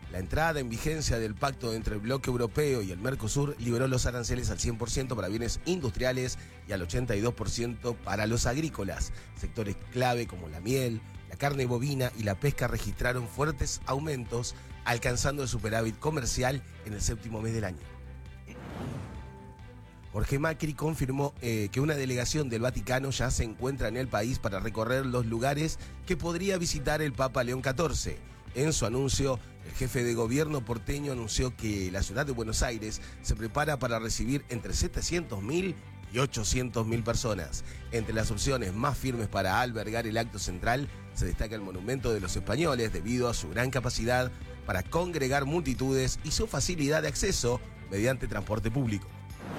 La entrada en vigencia del pacto entre el bloque europeo y el Mercosur liberó los aranceles al 100% para bienes industriales y al 82% para los agrícolas. Sectores clave como la miel, la carne bovina y la pesca registraron fuertes aumentos, alcanzando el superávit comercial en el séptimo mes del año. Jorge Macri confirmó que una delegación del Vaticano ya se encuentra en el país para recorrer los lugares que podría visitar el Papa León XIV. En su anuncio, el jefe de gobierno porteño anunció que la ciudad de Buenos Aires se prepara para recibir entre 700.000 y 800.000 personas. Entre las opciones más firmes para albergar el acto central se destaca el Monumento de los Españoles debido a su gran capacidad para congregar multitudes y su facilidad de acceso mediante transporte público.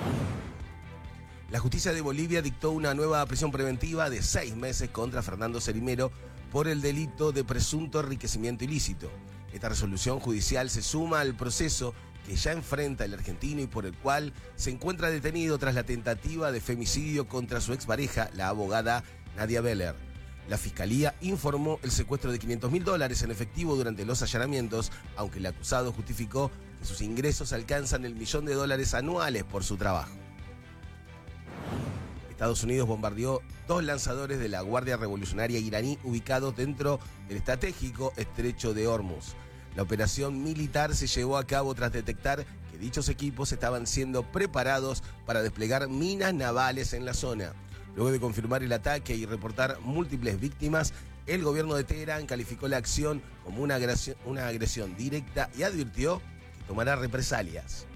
La justicia de Bolivia dictó una nueva prisión preventiva de 6 meses contra Fernando Cerimero por el delito de presunto enriquecimiento ilícito. Esta resolución judicial se suma al proceso que ya enfrenta el argentino y por el cual se encuentra detenido tras la tentativa de femicidio contra su expareja, la abogada Nadia Beller. La fiscalía informó el secuestro de $500.000 en efectivo durante los allanamientos, aunque el acusado justificó que sus ingresos alcanzan el $1.000.000 anuales por su trabajo. Estados Unidos bombardeó 2 lanzadores de la Guardia Revolucionaria iraní ubicados dentro del estratégico estrecho de Hormuz. La operación militar se llevó a cabo tras detectar que dichos equipos estaban siendo preparados para desplegar minas navales en la zona. Luego de confirmar el ataque y reportar múltiples víctimas, el gobierno de Teherán calificó la acción como una agresión directa y advirtió que tomará represalias.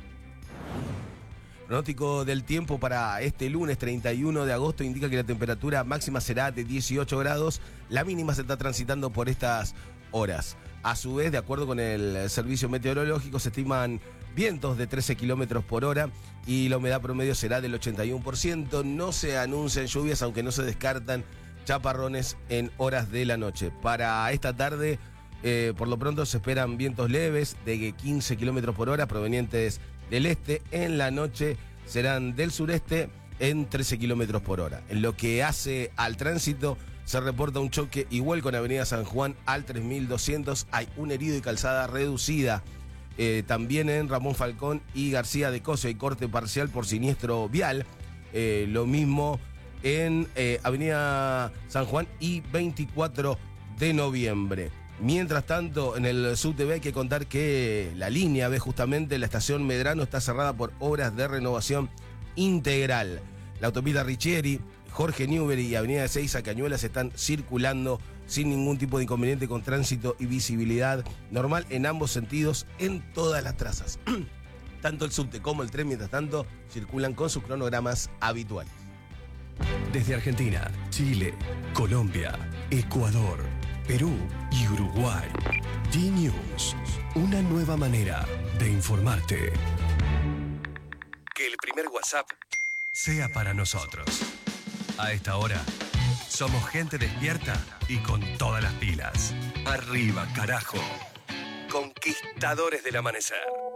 Pronóstico del tiempo para este lunes 31 de agosto indica que la temperatura máxima será de 18 grados, la mínima se está transitando por estas horas. A su vez, de acuerdo con el servicio meteorológico, se estiman vientos de 13 kilómetros por hora y la humedad promedio será del 81%. No se anuncian lluvias, aunque no se descartan chaparrones en horas de la noche. Para esta tarde, por lo pronto se esperan vientos leves de 15 kilómetros por hora provenientes del este. En la noche serán del sureste en 13 kilómetros por hora. En lo que hace al tránsito, se reporta un choque igual con Avenida San Juan al 3200. Hay un herido y calzada reducida. También en Ramón Falcón y García de Coso hay corte parcial por siniestro vial. Lo mismo en Avenida San Juan y 24 de noviembre. Mientras tanto, en el subte hay que contar que la línea B, justamente la estación Medrano, está cerrada por obras de renovación integral. La autopista Richieri, Jorge Newbery y Avenida Ezeiza Cañuelas están circulando sin ningún tipo de inconveniente, con tránsito y visibilidad normal en ambos sentidos en todas las trazas. Tanto el subte como el tren, mientras tanto, circulan con sus cronogramas habituales. Desde Argentina, Chile, Colombia, Ecuador, Perú y Uruguay. D-News, una nueva manera de informarte. Que el primer WhatsApp sea para nosotros. A esta hora, somos gente despierta y con todas las pilas. Arriba, carajo. Conquistadores del amanecer.